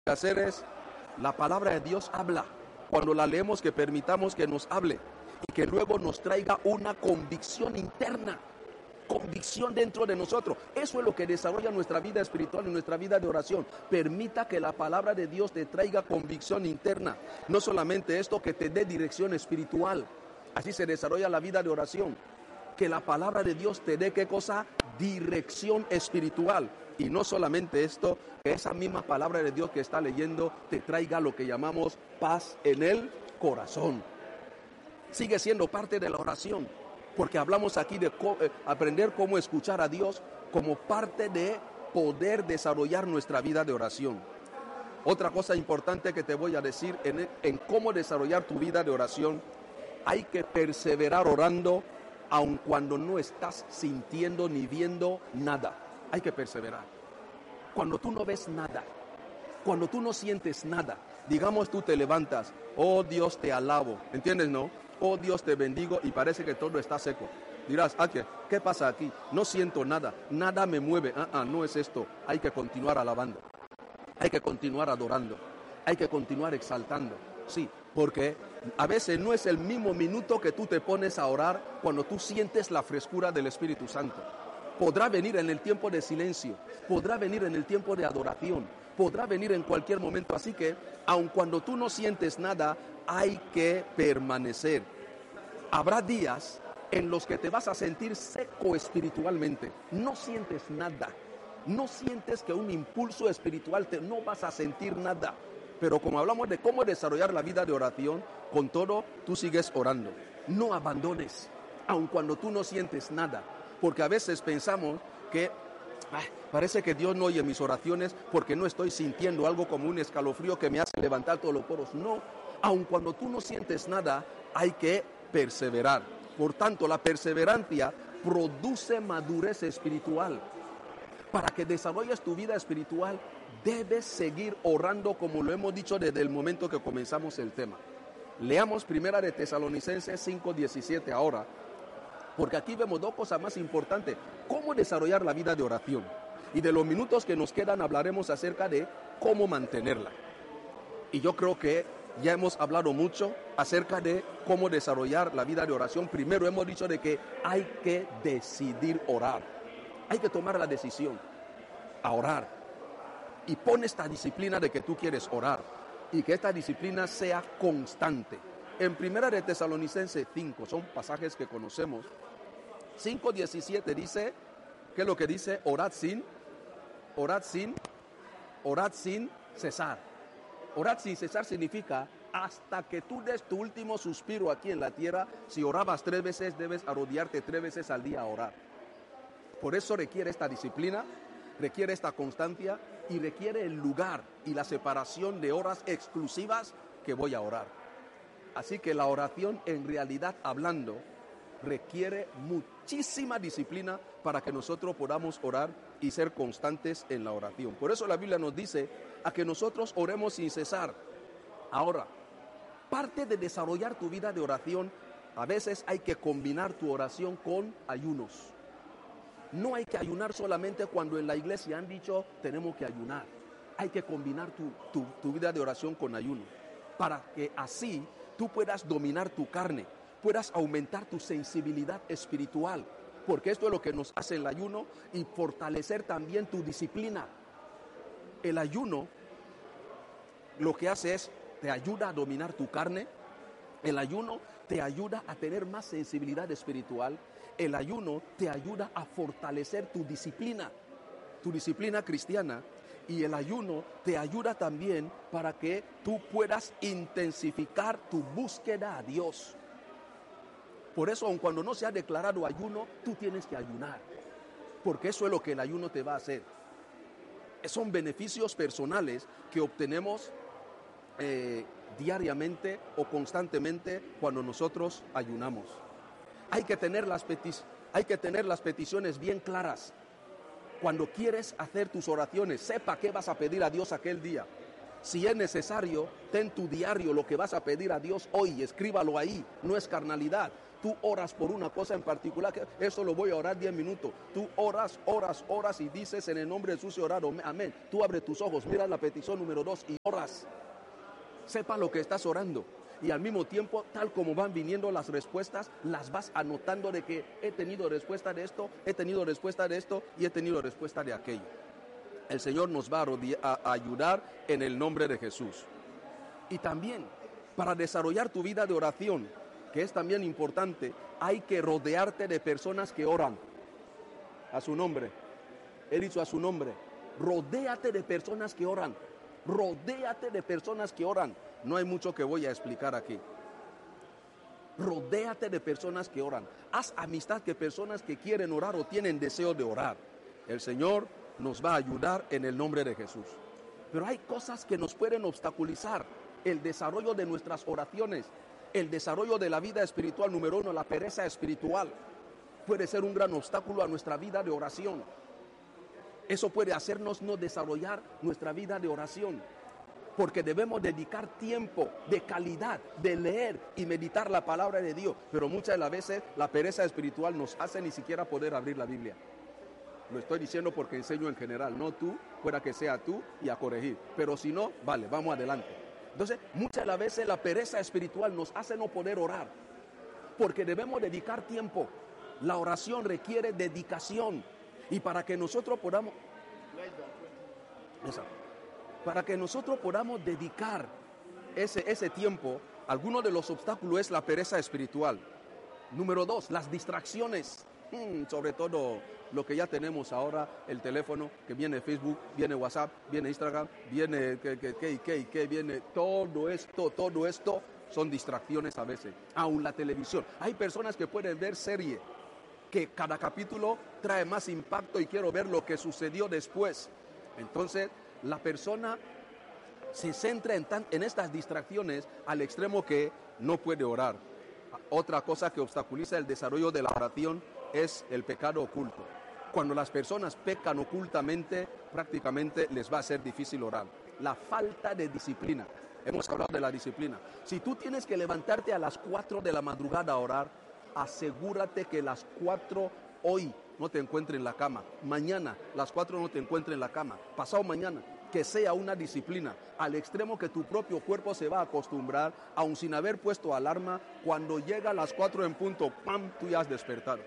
hacer es, la palabra de Dios habla. Cuando la leemos, que permitamos que nos hable y que luego nos traiga una convicción interna, convicción dentro de nosotros. Eso es lo que desarrolla nuestra vida espiritual y nuestra vida de oración. Permita que la palabra de Dios te traiga convicción interna. No solamente esto, que te dé dirección espiritual. Así se desarrolla la vida de oración. Que la palabra de Dios te dé, ¿qué cosa? Dirección espiritual. Y no solamente esto, que esa misma palabra de Dios que está leyendo te traiga lo que llamamos paz en el corazón. Sigue siendo parte de la oración, porque hablamos aquí de aprender cómo escuchar a Dios como parte de poder desarrollar nuestra vida de oración. Otra cosa importante que te voy a decir en cómo desarrollar tu vida de oración: hay que perseverar orando aun cuando no estás sintiendo ni viendo nada. Hay que perseverar. Cuando tú no ves nada, cuando tú no sientes nada, digamos tú te levantas, oh Dios te alabo, ¿entiendes, no? Oh Dios te bendigo, y parece que todo está seco. Dirás, ¿qué pasa aquí? No siento nada, nada me mueve. No es esto. Hay que continuar alabando, hay que continuar adorando, hay que continuar exaltando. Sí, porque a veces no es el mismo minuto que tú te pones a orar cuando tú sientes la frescura del Espíritu Santo. Podrá venir en el tiempo de silencio, podrá venir en el tiempo de adoración, podrá venir en cualquier momento. Así que, aun cuando tú no sientes nada, hay que permanecer. Habrá días en los que te vas a sentir seco espiritualmente, no sientes nada, no sientes que un impulso espiritual no vas a sentir nada. Pero como hablamos de cómo desarrollar la vida de oración, con todo tú sigues orando. No abandones, aun cuando tú no sientes nada, porque a veces pensamos que parece que Dios no oye mis oraciones porque no estoy sintiendo algo como un escalofrío que me hace levantar todos los poros. No, aun cuando tú no sientes nada, hay que perseverar. Por tanto, la perseverancia produce madurez espiritual. Para que desarrolles tu vida espiritual, debes seguir orando, como lo hemos dicho desde el momento que comenzamos el tema. Leamos 1 de Tesalonicenses 5:17 ahora, porque aquí vemos dos cosas más importantes: cómo desarrollar la vida de oración, y de los minutos que nos quedan hablaremos acerca de cómo mantenerla. Y yo creo que ya hemos hablado mucho acerca de cómo desarrollar la vida de oración. Primero hemos dicho de que hay que decidir orar, hay que tomar la decisión a orar, y pon esta disciplina de que tú quieres orar, y que esta disciplina sea constante. En 1 de Tesalonicenses 5, son pasajes que conocemos, 5:17 dice, ¿qué es lo que dice? Orad sin cesar. Orad sin cesar significa hasta que tú des tu último suspiro aquí en la tierra. Si orabas 3 veces, debes arrodillarte 3 veces al día a orar. Por eso requiere esta disciplina, requiere esta constancia, y requiere el lugar y la separación de horas exclusivas que voy a orar. Así que la oración, en realidad hablando, requiere muchísima disciplina para que nosotros podamos orar y ser constantes en la oración. Por eso la Biblia nos dice a que nosotros oremos sin cesar. Ahora, parte de desarrollar tu vida de oración, a veces hay que combinar tu oración con ayunos. No hay que ayunar solamente cuando en la iglesia han dicho tenemos que ayunar. Hay que combinar tu vida de oración con ayuno, para que así tú puedas dominar tu carne, puedas aumentar tu sensibilidad espiritual, porque esto es lo que nos hace el ayuno, y fortalecer también tu disciplina. El ayuno lo que hace es, te ayuda a dominar tu carne. El ayuno te ayuda a tener más sensibilidad espiritual. El ayuno te ayuda a fortalecer tu disciplina cristiana. Y el ayuno te ayuda también para que tú puedas intensificar tu búsqueda a Dios. Por eso, aun cuando no se ha declarado ayuno, tú tienes que ayunar, porque eso es lo que el ayuno te va a hacer. Son beneficios personales que obtenemos diariamente o constantemente cuando nosotros ayunamos. Hay que tener las peticiones bien claras. Cuando quieres hacer tus oraciones, sepa qué vas a pedir a Dios aquel día. Si es necesario, ten tu diario lo que vas a pedir a Dios hoy, escríbalo ahí, no es carnalidad. Tú oras por una cosa en particular, que eso lo voy a orar 10 minutos. Tú oras y dices en el nombre de Jesús he orado, amén. Tú abres tus ojos, miras la petición número 2 y oras. Sepa lo que estás orando. Y al mismo tiempo, tal como van viniendo las respuestas, las vas anotando de que he tenido respuesta de esto, he tenido respuesta de esto y he tenido respuesta de aquello. El Señor nos va a ayudar en el nombre de Jesús. Y también, para desarrollar tu vida de oración, que es también importante, hay que rodearte de personas que oran. A su nombre. He dicho a su nombre. Rodéate de personas que oran. Rodéate de personas que oran. No hay mucho que voy a explicar aquí. Rodéate de personas que oran. Haz amistad con personas que quieren orar o tienen deseo de orar. El Señor nos va a ayudar en el nombre de Jesús. Pero hay cosas que nos pueden obstaculizar el desarrollo de nuestras oraciones, el desarrollo de la vida espiritual. Número 1, la pereza espiritual puede ser un gran obstáculo a nuestra vida de oración. Eso puede hacernos no desarrollar nuestra vida de oración, porque debemos dedicar tiempo de calidad de leer y meditar la palabra de Dios. Pero muchas de las veces la pereza espiritual nos hace ni siquiera poder abrir la Biblia. Lo estoy diciendo porque enseño en general, no tú, fuera que sea tú y a corregir. Pero si no, vale, vamos adelante. Entonces, muchas de las veces la pereza espiritual nos hace no poder orar, porque debemos dedicar tiempo. La oración requiere dedicación. Y para que nosotros podamos dedicar ese tiempo, alguno de los obstáculos es la pereza espiritual. Número 2, las distracciones. Sobre todo lo que ya tenemos ahora, el teléfono, que viene Facebook, viene WhatsApp, viene Instagram, viene viene todo esto son distracciones a veces. Aún la televisión. Hay personas que pueden ver serie, que cada capítulo trae más impacto y quiero ver lo que sucedió después. Entonces, la persona se centra en estas distracciones al extremo que no puede orar. Otra cosa que obstaculiza el desarrollo de la oración es el pecado oculto. Cuando las personas pecan ocultamente, prácticamente les va a ser difícil orar. La falta de disciplina. Hemos hablado de la disciplina. Si tú tienes que levantarte a las 4 de la madrugada a orar, asegúrate que las 4 hoy no te encuentres en la cama. Mañana las 4 no te encuentres en la cama. Pasado mañana, que sea una disciplina, al extremo que tu propio cuerpo se va a acostumbrar, aun sin haber puesto alarma. Cuando llega a las 4 en punto, ¡pam!, tú ya has despertado.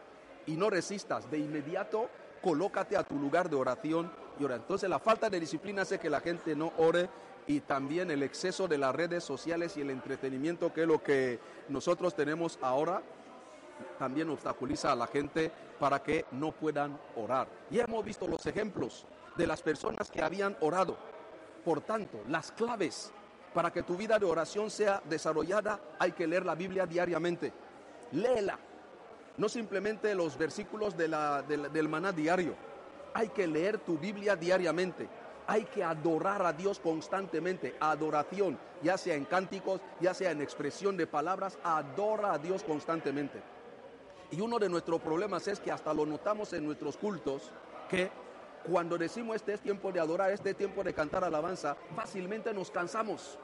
Y no resistas, de inmediato colócate a tu lugar de oración y ora. Entonces la falta de disciplina hace que la gente no ore, y también el exceso de las redes sociales y el entretenimiento, que es lo que nosotros tenemos ahora, también obstaculiza a la gente para que no puedan orar. Y hemos visto los ejemplos de las personas que habían orado. Por tanto, las claves para que tu vida de oración sea desarrollada, hay que leer la Biblia diariamente. Léela. No simplemente los versículos del maná diario. Hay que leer tu Biblia diariamente. Hay que adorar a Dios constantemente. Adoración, ya sea en cánticos, ya sea en expresión de palabras, adora a Dios constantemente. Y uno de nuestros problemas es que hasta lo notamos en nuestros cultos, que cuando decimos este es tiempo de adorar, este es tiempo de cantar alabanza, fácilmente nos cansamos.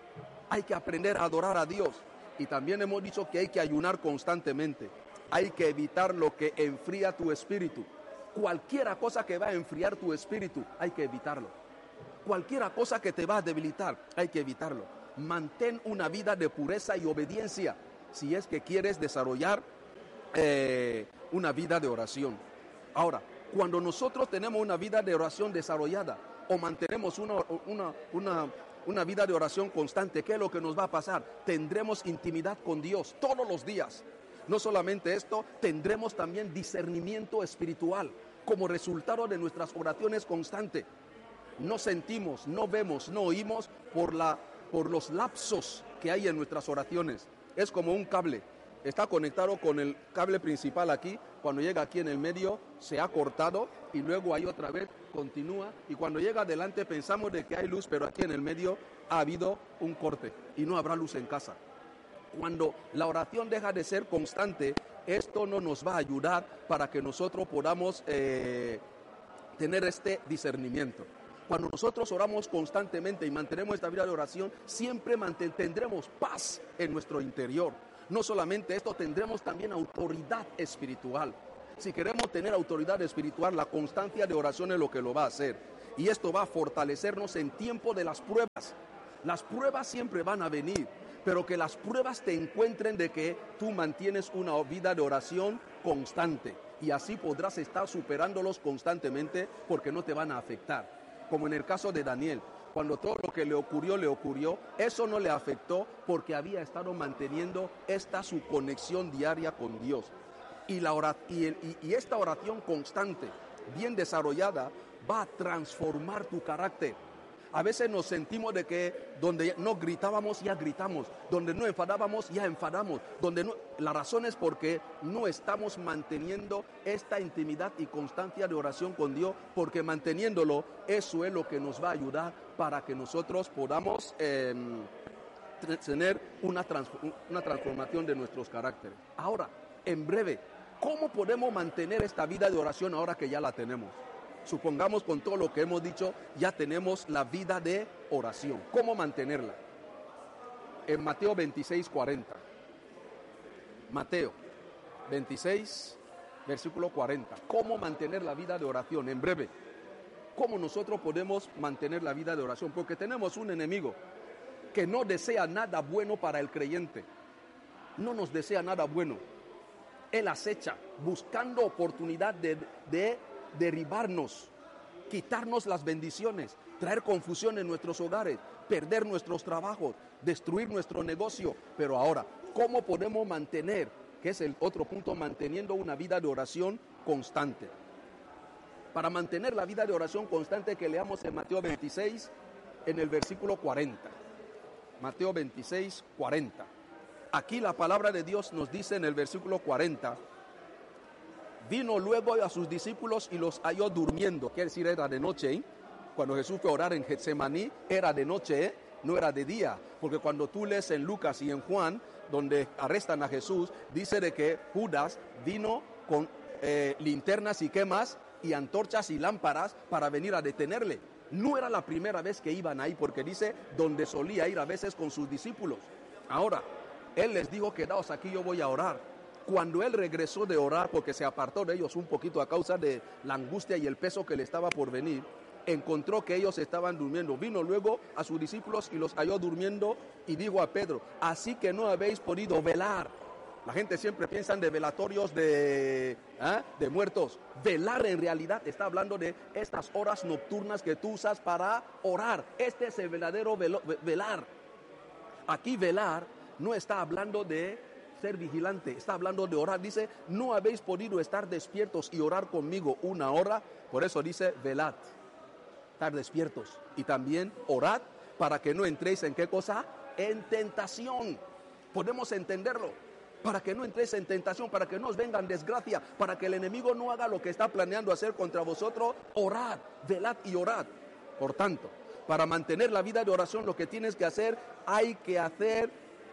Hay que aprender a adorar a Dios. Y también hemos dicho que hay que ayunar constantemente. Hay que evitar lo que enfría tu espíritu. Cualquiera cosa que va a enfriar tu espíritu, hay que evitarlo. Cualquiera cosa que te va a debilitar, hay que evitarlo. Mantén una vida de pureza y obediencia si es que quieres desarrollar una vida de oración. Ahora, cuando nosotros tenemos una vida de oración desarrollada o mantenemos una vida de oración constante, ¿qué es lo que nos va a pasar? Tendremos intimidad con Dios todos los días. No solamente esto, tendremos también discernimiento espiritual como resultado de nuestras oraciones constantes. No sentimos, no vemos, no oímos por los lapsos que hay en nuestras oraciones. Es como un cable. Está conectado con el cable principal aquí. Cuando llega aquí en el medio se ha cortado y luego ahí otra vez continúa. Y cuando llega adelante pensamos de que hay luz, pero aquí en el medio ha habido un corte y no habrá luz en casa. Cuando la oración deja de ser constante, esto no nos va a ayudar para que nosotros podamos tener este discernimiento. Cuando nosotros oramos constantemente y mantenemos esta vida de oración, siempre tendremos paz en nuestro interior. No solamente esto, tendremos también autoridad espiritual. Si queremos tener autoridad espiritual, la constancia de oración es lo que lo va a hacer. Y esto va a fortalecernos en tiempo de las pruebas. Las pruebas siempre van a venir, pero que las pruebas te encuentren de que tú mantienes una vida de oración constante. Y así podrás estar superándolos constantemente porque no te van a afectar. Como en el caso de Daniel, cuando todo lo que le ocurrió, eso no le afectó porque había estado manteniendo su conexión diaria con Dios. Y esta oración constante, bien desarrollada, va a transformar tu carácter. A veces nos sentimos de que donde no gritábamos, ya gritamos. Donde no enfadábamos, ya enfadamos. La razón es porque no estamos manteniendo esta intimidad y constancia de oración con Dios, porque manteniéndolo, eso es lo que nos va a ayudar para que nosotros podamos tener una transformación de nuestros caracteres. Ahora, en breve, ¿cómo podemos mantener esta vida de oración ahora que ya la tenemos? Supongamos con todo lo que hemos dicho, ya tenemos la vida de oración. ¿Cómo mantenerla? En Mateo 26, 40. Mateo 26, versículo 40. ¿Cómo mantener la vida de oración? En breve, ¿cómo nosotros podemos mantener la vida de oración? Porque tenemos un enemigo que no desea nada bueno para el creyente. No nos desea nada bueno. Él acecha, buscando oportunidad de derribarnos, quitarnos las bendiciones, traer confusión en nuestros hogares, perder nuestros trabajos, destruir nuestro negocio. Pero ahora, ¿cómo podemos mantener, que es el otro punto, manteniendo una vida de oración constante? Para mantener la vida de oración constante, que leamos en Mateo 26, en el versículo 40. Mateo 26, 40. Aquí la palabra de Dios nos dice en el versículo 40: vino luego a sus discípulos y los halló durmiendo. Quiere decir, era de noche, ¿eh? Cuando Jesús fue a orar en Getsemaní, era de noche, ¿eh? No era de día. Porque cuando tú lees en Lucas y en Juan, donde arrestan a Jesús, dice de que Judas vino con linternas y qué más, y antorchas y lámparas para venir a detenerle. No era la primera vez que iban ahí, porque dice donde solía ir a veces con sus discípulos. Ahora, él les dijo: quedaos aquí, yo voy a orar. Cuando él regresó de orar, porque se apartó de ellos un poquito a causa de la angustia y el peso que le estaba por venir, encontró que ellos estaban durmiendo. Vino luego a sus discípulos y los halló durmiendo y dijo a Pedro: así que no habéis podido velar. La gente siempre piensa de velatorios de muertos. Velar en realidad está hablando de estas horas nocturnas que tú usas para orar. Este es el verdadero velar. Aquí velar no está hablando de ser vigilante, está hablando de orar. Dice: no habéis podido estar despiertos y orar conmigo una hora. Por eso dice: velad, estar despiertos. Y también orad para que no entréis en qué cosa, en tentación. Podemos entenderlo. Para que no entréis en tentación, para que no os vengan desgracia, para que el enemigo no haga lo que está planeando hacer contra vosotros. Orad, velad y orad. Por tanto, para mantener la vida de oración, lo que tienes que hacer, hay que hacer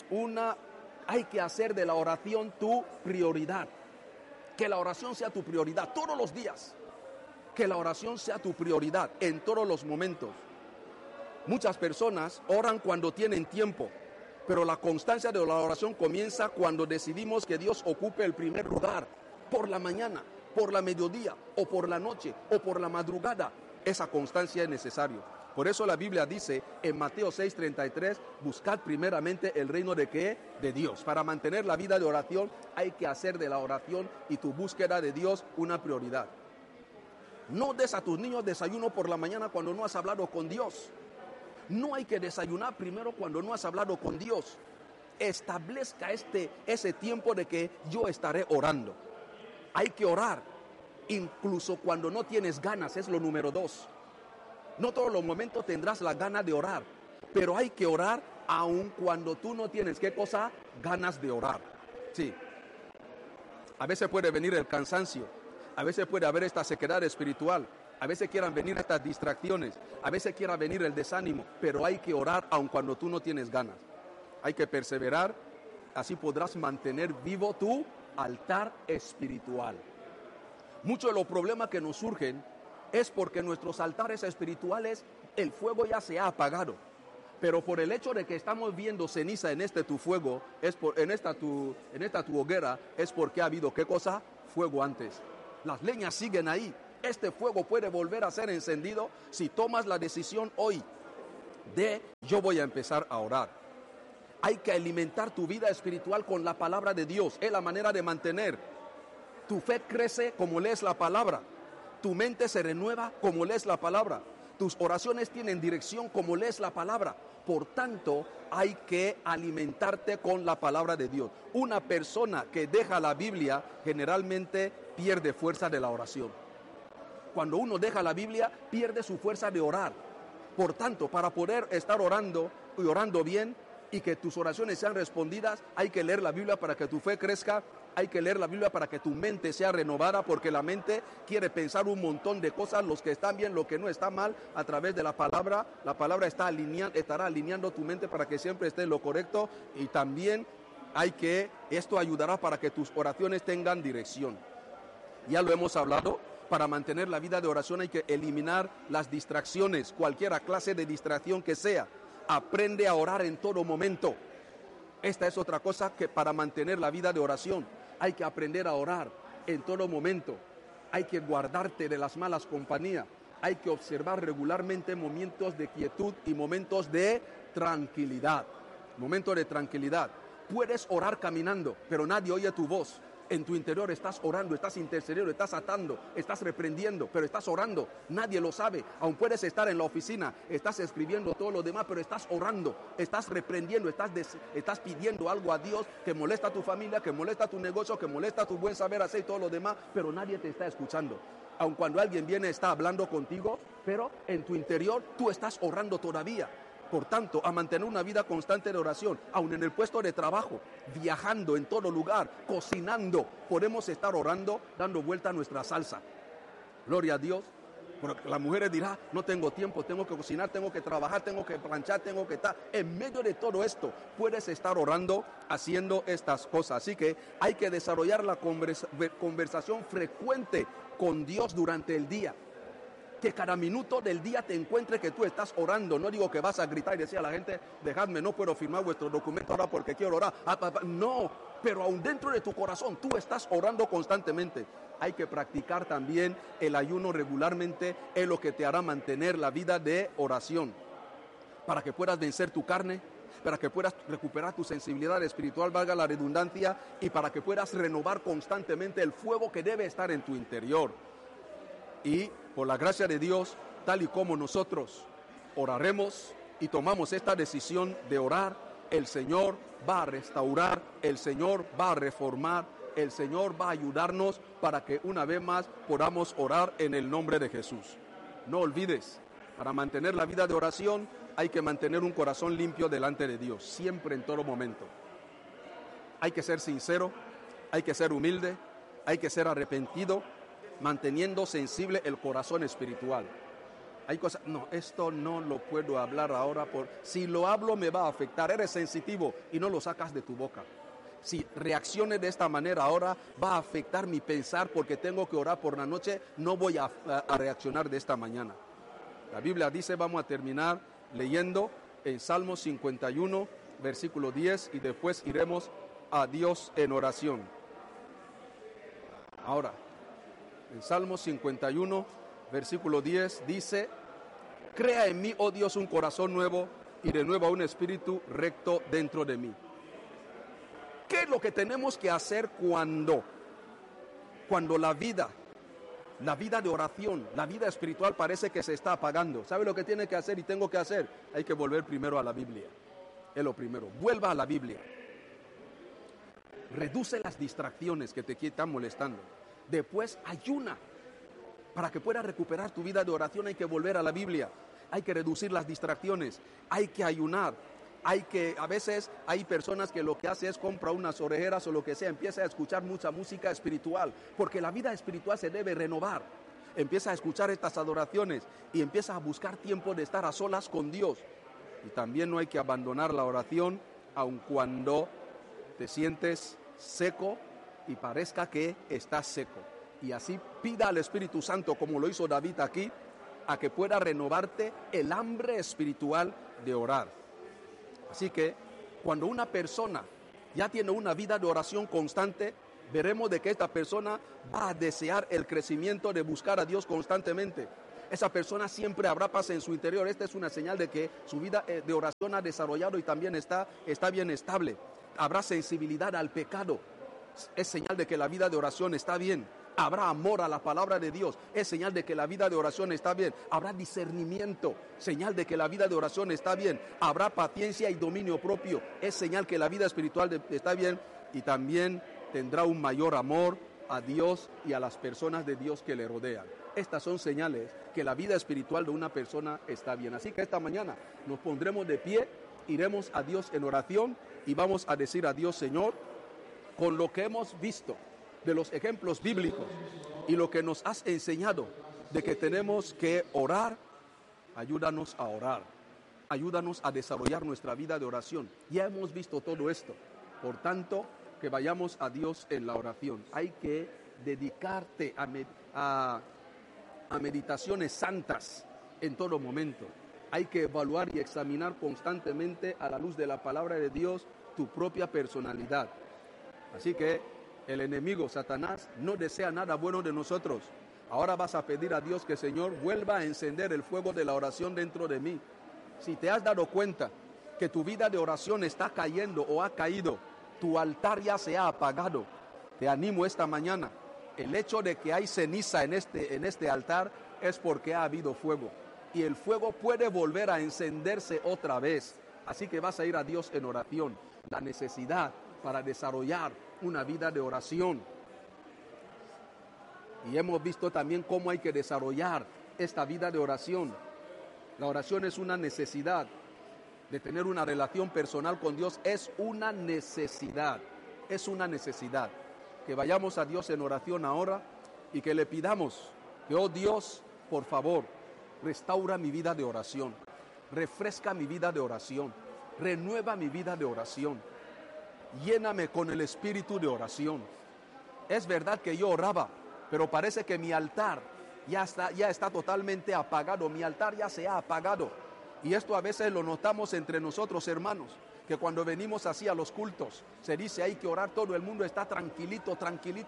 de la oración tu prioridad. Que la oración sea tu prioridad todos los días. Que la oración sea tu prioridad en todos los momentos. Muchas personas oran cuando tienen tiempo, pero la constancia de la oración comienza cuando decidimos que Dios ocupe el primer lugar. Por la mañana, por la mediodía, o por la noche, o por la madrugada. Esa constancia es necesaria. Por eso la Biblia dice en Mateo 6:33: buscad primeramente el reino de ¿qué? De Dios. Para mantener la vida de oración hay que hacer de la oración y tu búsqueda de Dios una prioridad. No des a tus niños desayuno por la mañana cuando no has hablado con Dios. No hay que desayunar primero cuando no has hablado con Dios. Establezca ese tiempo de que yo estaré orando. Hay que orar incluso cuando no tienes ganas, es lo número 2. No todos los momentos tendrás la gana de orar, pero hay que orar aun cuando tú no tienes, ¿qué cosa? Ganas de orar. Sí. A veces puede venir el cansancio, a veces puede haber esta sequedad espiritual, a veces quieran venir estas distracciones, a veces quiera venir el desánimo, pero hay que orar aun cuando tú no tienes ganas. Hay que perseverar, así podrás mantener vivo tu altar espiritual. Muchos de los problemas que nos surgen es porque nuestros altares espirituales, el fuego ya se ha apagado. Pero por el hecho de que estamos viendo ceniza en tu fuego, en esta tu hoguera, es porque ha habido, ¿qué cosa? Fuego antes. Las leñas siguen ahí. Este fuego puede volver a ser encendido si tomas la decisión hoy de yo voy a empezar a orar. Hay que alimentar tu vida espiritual con la palabra de Dios. Es la manera de mantener. Tu fe crece como lees la palabra. Tu mente se renueva como lees la palabra. Tus oraciones tienen dirección como lees la palabra. Por tanto, hay que alimentarte con la palabra de Dios. Una persona que deja la Biblia generalmente pierde fuerza de la oración. Cuando uno deja la Biblia, pierde su fuerza de orar. Por tanto, para poder estar orando y orando bien y que tus oraciones sean respondidas, hay que leer la Biblia para que tu fe crezca. Hay que leer la Biblia para que tu mente sea renovada, porque la mente quiere pensar un montón de cosas, los que están bien, lo que no está mal, a través de la palabra. La palabra estará alineando tu mente para que siempre esté en lo correcto, y también esto ayudará para que tus oraciones tengan dirección. Ya lo hemos hablado, para mantener la vida de oración hay que eliminar las distracciones, cualquier clase de distracción que sea. Aprende a orar en todo momento. Esta es otra cosa que para mantener la vida de oración hay que aprender a orar en todo momento. Hay que guardarte de las malas compañías. Hay que observar regularmente momentos de quietud y momentos de tranquilidad. Momentos de tranquilidad. Puedes orar caminando, pero nadie oye tu voz. En tu interior estás orando, estás intercediendo, estás atando, estás reprendiendo, pero estás orando. Nadie lo sabe. Aún puedes estar en la oficina, estás escribiendo todo lo demás, pero estás orando, estás reprendiendo, estás pidiendo algo a Dios que molesta a tu familia, que molesta a tu negocio, que molesta a tu buen saber hacer y todo lo demás, pero nadie te está escuchando. Aun cuando alguien viene, está hablando contigo, pero en tu interior tú estás orando todavía. Por tanto, a mantener una vida constante de oración, aun en el puesto de trabajo, viajando en todo lugar, cocinando, podemos estar orando, dando vuelta a nuestra salsa. Gloria a Dios. Porque las mujeres dirán, no tengo tiempo, tengo que cocinar, tengo que trabajar, tengo que planchar, tengo que estar. En medio de todo esto, puedes estar orando, haciendo estas cosas. Así que hay que desarrollar la conversación frecuente con Dios durante el día. Que cada minuto del día te encuentre que tú estás orando. No digo que vas a gritar y decir a la gente, dejadme, no puedo firmar vuestro documento ahora porque quiero orar. No, pero aún dentro de tu corazón tú estás orando constantemente. Hay que practicar también el ayuno regularmente, es lo que te hará mantener la vida de oración. Para que puedas vencer tu carne, para que puedas recuperar tu sensibilidad espiritual, valga la redundancia, y para que puedas renovar constantemente el fuego que debe estar en tu interior. Y por la gracia de Dios, tal y como nosotros oraremos y tomamos esta decisión de orar, el Señor va a restaurar, el Señor va a reformar, el Señor va a ayudarnos para que una vez más podamos orar en el nombre de Jesús. No olvides, para mantener la vida de oración hay que mantener un corazón limpio delante de Dios, siempre, en todo momento. Hay que ser sincero, hay que ser humilde, hay que ser arrepentido, manteniendo sensible el corazón espiritual. Hay cosas, no, esto no lo puedo hablar ahora, si lo hablo me va a afectar. Eres sensitivo y no lo sacas de tu boca. Si reacciones de esta manera ahora, va a afectar mi pensar porque tengo que orar por la noche, no voy a reaccionar de esta mañana. La Biblia dice, vamos a terminar leyendo en Salmos 51, versículo 10, y después iremos a Dios en oración. Ahora, en Salmos 51, versículo 10, dice, crea en mí, oh Dios, un corazón nuevo y renueva un espíritu recto dentro de mí. ¿Qué es lo que tenemos que hacer cuando la vida de oración, la vida espiritual parece que se está apagando? ¿Sabe lo que tiene que hacer y tengo que hacer? Hay que volver primero a la Biblia. Es lo primero. Vuelva a la Biblia. Reduce las distracciones que te están molestando. Después ayuna. Para que puedas recuperar tu vida de oración hay que volver a la Biblia. Hay que reducir las distracciones. Hay que ayunar. A veces hay personas que lo que hace es compra unas orejeras o lo que sea, empieza a escuchar mucha música espiritual, porque la vida espiritual se debe renovar. Empieza a escuchar estas adoraciones y empieza a buscar tiempo de estar a solas con Dios. Y también no hay que abandonar la oración, aun cuando te sientes seco y parezca que estás seco. Y así pida al Espíritu Santo, como lo hizo David aquí, a que pueda renovarte el hambre espiritual de orar. Así que cuando una persona ya tiene una vida de oración constante, veremos de que esta persona va a desear el crecimiento de buscar a Dios constantemente. Esa persona siempre habrá paz en su interior. Esta es una señal de que su vida de oración ha desarrollado y también está bien estable. Habrá sensibilidad al pecado. Es señal de que la vida de oración está bien. Habrá amor a la palabra de Dios. Es señal de que la vida de oración está bien. Habrá discernimiento. Señal de que la vida de oración está bien. Habrá paciencia y dominio propio. Es señal que la vida espiritual está bien. Y también tendrá un mayor amor a Dios y a las personas de Dios que le rodean. Estas son señales que la vida espiritual de una persona está bien. Así que esta mañana nos pondremos de pie, iremos a Dios en oración y vamos a decir a Dios: Señor, con lo que hemos visto de los ejemplos bíblicos y lo que nos has enseñado de que tenemos que orar, ayúdanos a orar, ayúdanos a desarrollar nuestra vida de oración. Ya hemos visto todo esto, por tanto, que vayamos a Dios en la oración. Hay que dedicarte a meditaciones santas en todo momento. Hay que evaluar y examinar constantemente a la luz de la palabra de Dios tu propia personalidad. Así que el enemigo, Satanás, no desea nada bueno de nosotros. Ahora vas a pedir a Dios que, Señor, vuelva a encender el fuego de la oración dentro de mí. Si te has dado cuenta que tu vida de oración está cayendo o ha caído, tu altar ya se ha apagado, te animo esta mañana. El hecho de que hay ceniza en este altar es porque ha habido fuego. Y el fuego puede volver a encenderse otra vez. Así que vas a ir a Dios en oración. La necesidad para desarrollar una vida de oración. Y hemos visto también cómo hay que desarrollar esta vida de oración. La oración es una necesidad. De tener una relación personal con Dios es una necesidad. Es una necesidad. Que vayamos a Dios en oración ahora y que le pidamos que, oh Dios, por favor, restaura mi vida de oración, refresca mi vida de oración, renueva mi vida de oración, lléname con el espíritu de oración. Es verdad que yo oraba, pero parece que mi altar ya está totalmente apagado, mi altar ya se ha apagado. Y esto a veces lo notamos entre nosotros, hermanos, que cuando venimos así a los cultos, se dice hay que orar, todo el mundo está tranquilito.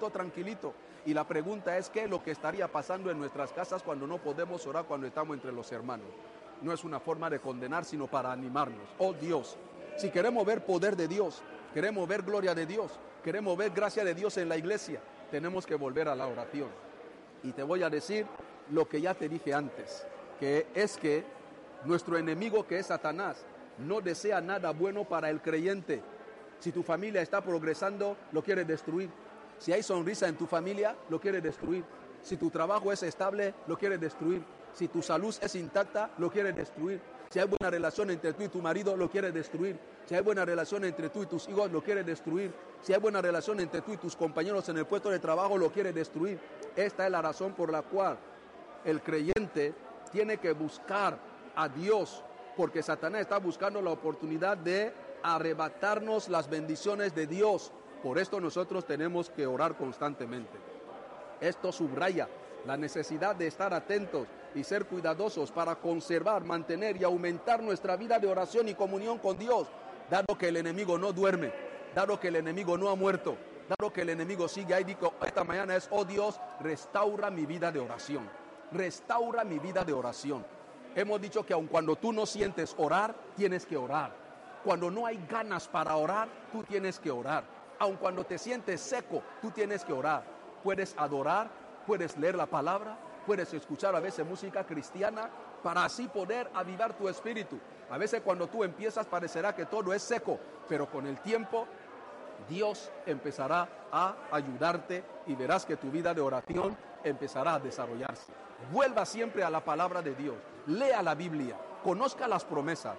Y la pregunta es, ¿qué es lo que estaría pasando en nuestras casas cuando no podemos orar cuando estamos entre los hermanos? No es una forma de condenar, sino para animarnos. Oh Dios, si queremos ver poder de Dios, queremos ver gloria de Dios, queremos ver gracia de Dios en la iglesia, tenemos que volver a la oración. Y te voy a decir lo que ya te dije antes, que es que nuestro enemigo, que es Satanás, no desea nada bueno para el creyente. Si tu familia está progresando, lo quiere destruir. Si hay sonrisa en tu familia, lo quiere destruir. Si tu trabajo es estable, lo quiere destruir. Si tu salud es intacta, lo quiere destruir. Si hay buena relación entre tú y tu marido, lo quiere destruir. Si hay buena relación entre tú y tus hijos, lo quiere destruir. Si hay buena relación entre tú y tus compañeros en el puesto de trabajo, lo quiere destruir. Esta es la razón por la cual el creyente tiene que buscar a Dios, porque Satanás está buscando la oportunidad de arrebatarnos las bendiciones de Dios. Por esto nosotros tenemos que orar constantemente. Esto subraya la necesidad de estar atentos y ser cuidadosos para conservar, mantener y aumentar nuestra vida de oración y comunión con Dios, dado que el enemigo no duerme, dado que el enemigo no ha muerto, dado que el enemigo sigue ahí. Digo, esta mañana es, oh Dios, restaura mi vida de oración, restaura mi vida de oración. Hemos dicho que aun cuando tú no sientes orar, tienes que orar. Cuando no hay ganas para orar, tú tienes que orar. Aun cuando te sientes seco, tú tienes que orar. Puedes adorar, puedes leer la palabra, puedes escuchar a veces música cristiana para así poder avivar tu espíritu. A veces cuando tú empiezas parecerá que todo es seco, pero con el tiempo Dios empezará a ayudarte y verás que tu vida de oración empezará a desarrollarse. Vuelva siempre a la palabra de Dios, lea la Biblia, conozca las promesas,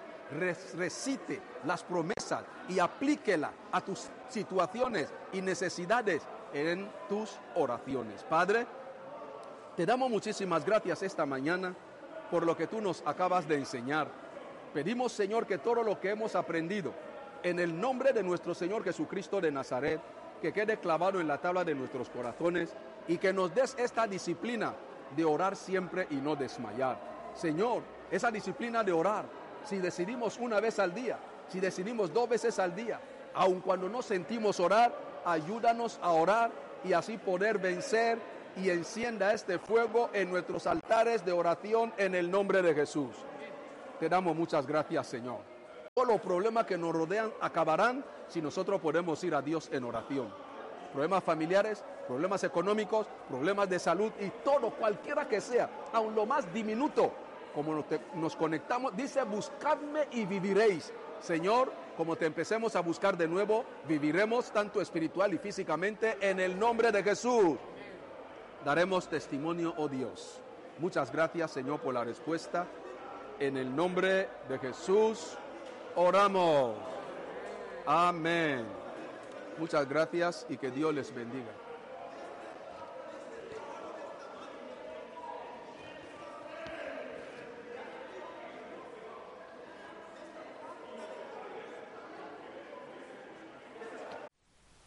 recite las promesas y aplíquela a tus situaciones y necesidades en tus oraciones. Padre, te damos muchísimas gracias esta mañana por lo que tú nos acabas de enseñar. Pedimos, Señor, que todo lo que hemos aprendido en el nombre de nuestro Señor Jesucristo de Nazaret, que quede clavado en la tabla de nuestros corazones y que nos des esta disciplina de orar siempre y no desmayar. Señor, esa disciplina de orar si decidimos una vez al día, si decidimos 2 veces al día, aun cuando no sentimos orar, ayúdanos a orar y así poder vencer y encienda este fuego en nuestros altares de oración en el nombre de Jesús. Te damos muchas gracias, Señor. Todos los problemas que nos rodean acabarán si nosotros podemos ir a Dios en oración. Problemas familiares, problemas económicos, problemas de salud y todo, cualquiera que sea, aun lo más diminuto, como nos conectamos, dice, buscadme y viviréis. Señor, como te empecemos a buscar de nuevo, viviremos tanto espiritual y físicamente en el nombre de Jesús. Daremos testimonio, oh Dios. Muchas gracias, Señor, por la respuesta. En el nombre de Jesús oramos. Amén. Muchas gracias y que Dios les bendiga.